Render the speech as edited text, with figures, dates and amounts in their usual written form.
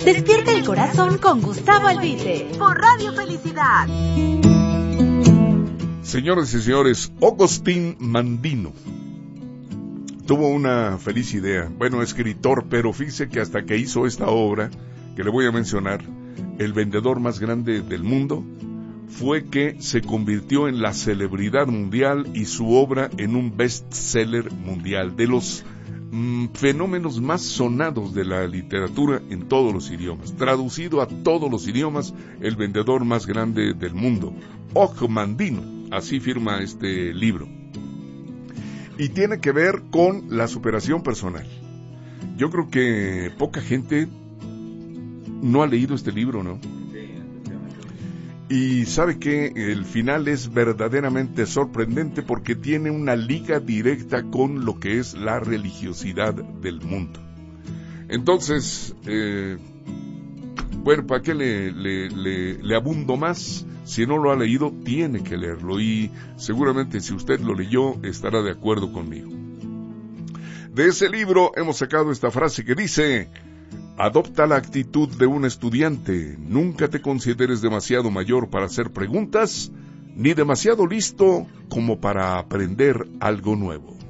Despierta el corazón con Gustavo Albite por Radio Felicidad. Señoras y señores, Agustín Mandino tuvo una feliz idea. Bueno, escritor, pero fíjese que hasta que hizo esta obra, que le voy a mencionar, El vendedor más grande del mundo, fue que se convirtió en la celebridad mundial y su obra en un bestseller mundial, de los fenómenos más sonados de la literatura en todos los idiomas, traducido a todos los idiomas, El vendedor más grande del mundo, Og Mandino, así firma este libro, y tiene que ver con la superación personal. Yo creo que poca gente no ha leído este libro, ¿no? Y sabe que el final es verdaderamente sorprendente porque tiene una liga directa con lo que es la religiosidad del mundo. Entonces, bueno, ¿para qué le abundo más? Si no lo ha leído, tiene que leerlo, y seguramente si usted lo leyó, estará de acuerdo conmigo. De ese libro hemos sacado esta frase que dice: adopta la actitud de un estudiante, nunca te consideres demasiado mayor para hacer preguntas, ni demasiado listo como para aprender algo nuevo.